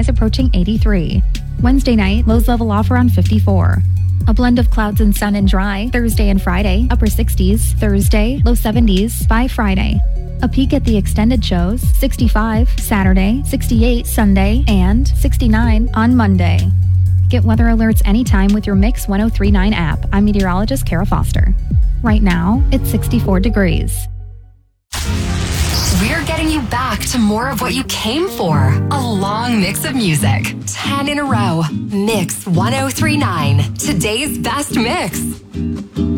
highs approaching 83. Wednesday night, lows level off around 54. A blend of clouds and sun and dry Thursday and Friday, upper 60s. Thursday, low 70s by Friday. A peek at the extended shows, 65 Saturday, 68 Sunday, and 69 on Monday. Get weather alerts anytime with your Mix 1039 app. I'm meteorologist Kara Foster. Right now, it's 64 degrees. We're getting you back to more of what you came for. A long mix of music. 10 in a row. Mix 1039. Today's best mix.